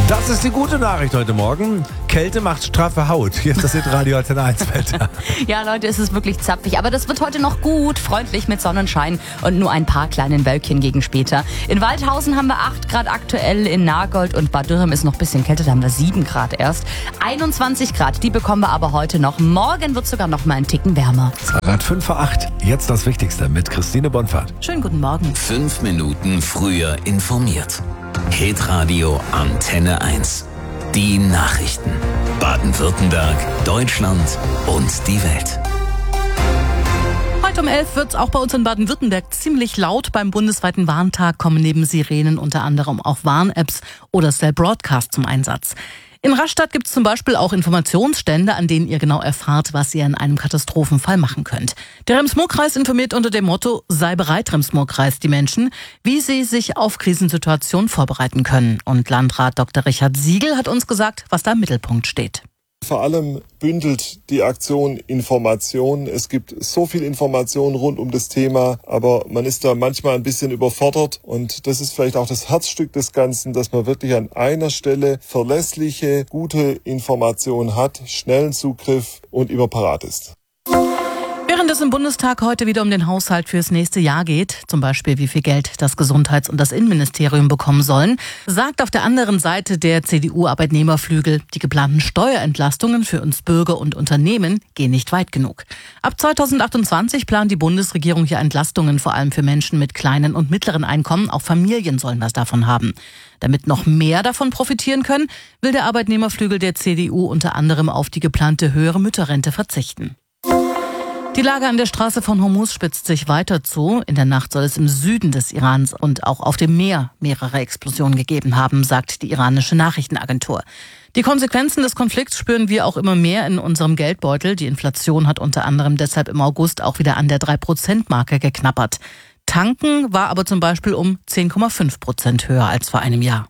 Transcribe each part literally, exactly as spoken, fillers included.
Das ist die gute Nachricht heute Morgen. Kälte macht straffe Haut. Hier ist das Hitradio Antenne eins Wetter. Ja, Leute, es ist wirklich zapfig. Aber das wird heute noch gut, freundlich mit Sonnenschein und nur ein paar kleinen Wölkchen gegen später. In Waldhausen haben wir acht Grad aktuell, in Nagold und Bad Dürrem ist noch ein bisschen kälter, da haben wir sieben Grad erst. einundzwanzig Grad, die bekommen wir aber heute noch. Morgen wird sogar noch mal einen Ticken wärmer. Grad fünf vor acht. Jetzt das Wichtigste mit Christine Bonfahrt. Schönen guten Morgen. Fünf Minuten früher informiert. Hitradio Antenne eins. Die Nachrichten. Baden-Württemberg, Deutschland und die Welt. Heute um elf wird es auch bei uns in Baden-Württemberg ziemlich laut. Beim bundesweiten Warntag kommen neben Sirenen unter anderem auch Warn-Apps oder Cell Broadcast zum Einsatz. In Rastatt gibt es zum Beispiel auch Informationsstände, an denen ihr genau erfahrt, was ihr in einem Katastrophenfall machen könnt. Der Rems-Murr-Kreis informiert unter dem Motto "Sei bereit, Rems-Murr-Kreis" die Menschen, wie sie sich auf Krisensituationen vorbereiten können. Und Landrat Doktor Richard Siegel hat uns gesagt, was da im Mittelpunkt steht. Vor allem bündelt die Aktion Information. Es gibt so viel Information rund um das Thema, aber man ist da manchmal ein bisschen überfordert. Und das ist vielleicht auch das Herzstück des Ganzen, dass man wirklich an einer Stelle verlässliche, gute Informationen hat, schnellen Zugriff und immer parat ist. Während es im Bundestag heute wieder um den Haushalt fürs nächste Jahr geht, zum Beispiel wie viel Geld das Gesundheits- und das Innenministerium bekommen sollen, sagt auf der anderen Seite der C D U-Arbeitnehmerflügel, die geplanten Steuerentlastungen für uns Bürger und Unternehmen gehen nicht weit genug. Ab zweitausendachtundzwanzig plant die Bundesregierung hier Entlastungen, vor allem für Menschen mit kleinen und mittleren Einkommen. Auch Familien sollen was davon haben. Damit noch mehr davon profitieren können, will der Arbeitnehmerflügel der C D U unter anderem auf die geplante höhere Mütterrente verzichten. Die Lage an der Straße von Hormuz spitzt sich weiter zu. In der Nacht soll es im Süden des Irans und auch auf dem Meer mehrere Explosionen gegeben haben, sagt die iranische Nachrichtenagentur. Die Konsequenzen des Konflikts spüren wir auch immer mehr in unserem Geldbeutel. Die Inflation hat unter anderem deshalb im August auch wieder an der drei Prozent Marke geknabbert. Tanken war aber zum Beispiel um zehn Komma fünf Prozent höher als vor einem Jahr.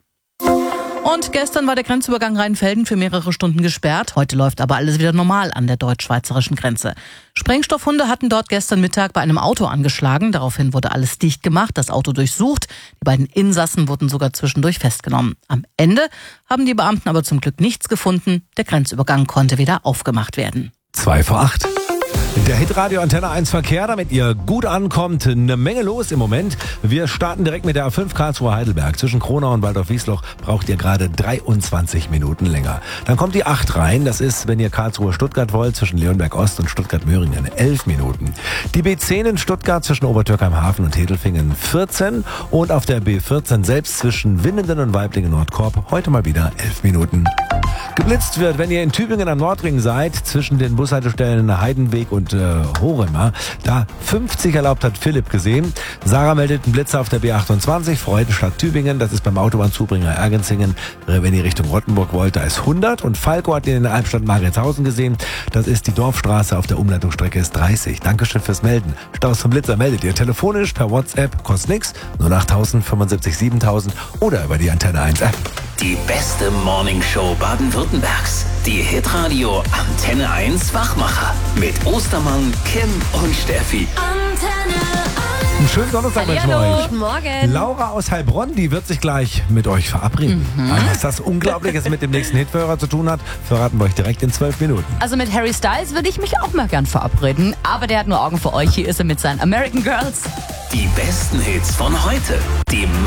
Und gestern war der Grenzübergang Rheinfelden für mehrere Stunden gesperrt. Heute läuft aber alles wieder normal an der deutsch-schweizerischen Grenze. Sprengstoffhunde hatten dort gestern Mittag bei einem Auto angeschlagen. Daraufhin wurde alles dicht gemacht, das Auto durchsucht. Die beiden Insassen wurden sogar zwischendurch festgenommen. Am Ende haben die Beamten aber zum Glück nichts gefunden. Der Grenzübergang konnte wieder aufgemacht werden. Zwei vor acht. Der Hitradio Antenne eins Verkehr, damit ihr gut ankommt. Eine Menge los im Moment. Wir starten direkt mit der A fünf Karlsruhe Heidelberg. Zwischen Kronau und Waldorf-Wiesloch braucht ihr gerade dreiundzwanzig Minuten länger. Dann kommt die acht rein. Das ist, wenn ihr Karlsruhe-Stuttgart wollt, zwischen Leonberg Ost und Stuttgart-Möhringen elf Minuten. Die B zehn in Stuttgart zwischen Obertürkheim-Hafen und Hedelfingen vierzehn. Und auf der B vierzehn selbst zwischen Winnenden und Weiblingen-Nordkorp heute mal wieder elf Minuten. Geblitzt wird, wenn ihr in Tübingen am Nordring seid, zwischen den Bushaltestellen Heidenweg und äh, Horemer. Da fünfzig erlaubt, hat Philipp gesehen. Sarah meldet einen Blitzer auf der B achtundzwanzig, Freudenstadt Tübingen. Das ist beim Autobahnzubringer Ergenzingen. Wenn ihr Richtung Rottenburg wollt, da ist hundert. Und Falco hat ihn in der Albstadt Margretshausen gesehen. Das ist die Dorfstraße, auf der Umleitungsstrecke ist dreißig. Dankeschön fürs Melden. Staus vom Blitzer meldet ihr telefonisch per WhatsApp, kostet nix, null achttausend fünfundsiebzig siebentausend oder über die Antenne eins App. Die beste Morningshow Baden-Württembergs. Die Hitradio Antenne eins Wachmacher. Mit Ostermann, Kim und Steffi. Antenne eins. Einen schönen Donnerstag wünschen wir Hallo, euch. guten Morgen. Laura aus Heilbronn, die wird sich gleich mit euch verabreden. Mhm. Was das Unglaubliches mit dem nächsten Hitführer zu tun hat, verraten wir euch direkt in zwölf Minuten. Also mit Harry Styles würde ich mich auch mal gern verabreden. Aber der hat nur Augen für euch. Hier ist er mit seinen American Girls. Die besten Hits von heute. Die